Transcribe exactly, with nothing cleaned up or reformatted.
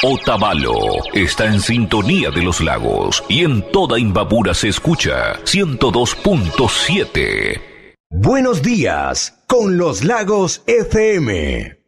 Otavalo está en sintonía de los lagos y en toda Imbabura se escucha ciento dos punto siete. Buenos días con los lagos F M.